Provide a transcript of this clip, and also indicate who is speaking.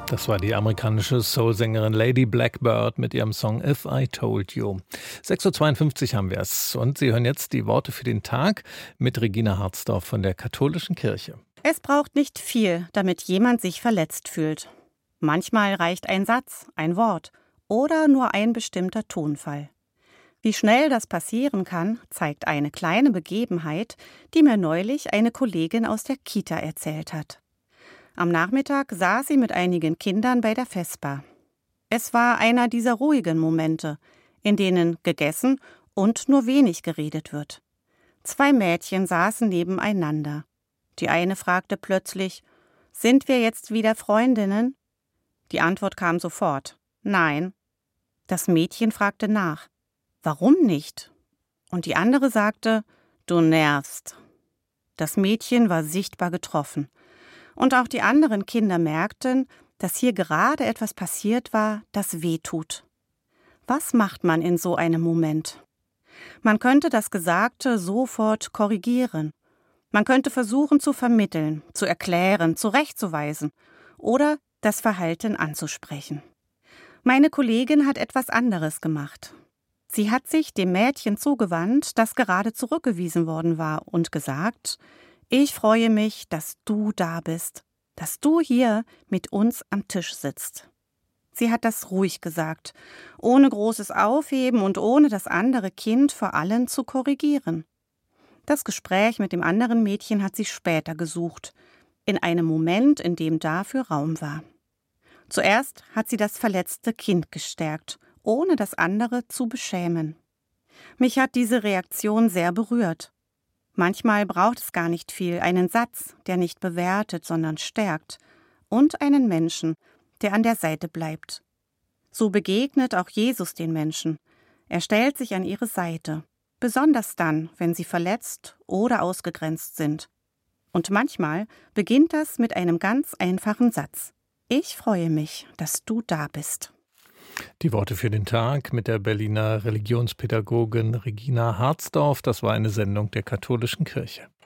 Speaker 1: Das war die amerikanische Soul-Sängerin Lady Blackbird mit ihrem Song If I Told You. 6.52 Uhr haben wir es und Sie hören jetzt die Worte für den Tag mit Regina Harzdorf von der Katholischen Kirche.
Speaker 2: Es braucht nicht viel, damit jemand sich verletzt fühlt. Manchmal reicht ein Satz, ein Wort oder nur ein bestimmter Tonfall. Wie schnell das passieren kann, zeigt eine kleine Begebenheit, die mir neulich eine Kollegin aus der Kita erzählt hat. Am Nachmittag saß sie mit einigen Kindern bei der Vesper. Es war einer dieser ruhigen Momente, in denen gegessen und nur wenig geredet wird. 2 Mädchen saßen nebeneinander. Die eine fragte plötzlich: »Sind wir jetzt wieder Freundinnen?« Die Antwort kam sofort: »Nein.« Das Mädchen fragte nach: »Warum nicht?« Und die andere sagte: »Du nervst.« Das Mädchen war sichtbar getroffen. Und auch die anderen Kinder merkten, dass hier gerade etwas passiert war, das weh tut. Was macht man in so einem Moment? Man könnte das Gesagte sofort korrigieren. Man könnte versuchen zu vermitteln, zu erklären, zurechtzuweisen oder das Verhalten anzusprechen. Meine Kollegin hat etwas anderes gemacht. Sie hat sich dem Mädchen zugewandt, das gerade zurückgewiesen worden war, und gesagt: »Ich freue mich, dass du da bist, dass du hier mit uns am Tisch sitzt.« Sie hat das ruhig gesagt, ohne großes Aufheben und ohne das andere Kind vor allen zu korrigieren. Das Gespräch mit dem anderen Mädchen hat sie später gesucht, in einem Moment, in dem dafür Raum war. Zuerst hat sie das verletzte Kind gestärkt, ohne das andere zu beschämen. Mich hat diese Reaktion sehr berührt. Manchmal braucht es gar nicht viel, einen Satz, der nicht bewertet, sondern stärkt, und einen Menschen, der an der Seite bleibt. So begegnet auch Jesus den Menschen. Er stellt sich an ihre Seite, besonders dann, wenn sie verletzt oder ausgegrenzt sind. Und manchmal beginnt das mit einem ganz einfachen Satz: »Ich freue mich, dass du da bist.«
Speaker 1: Die Worte für den Tag mit der Berliner Religionspädagogin Regina Harzdorf. Das war eine Sendung der Katholischen Kirche.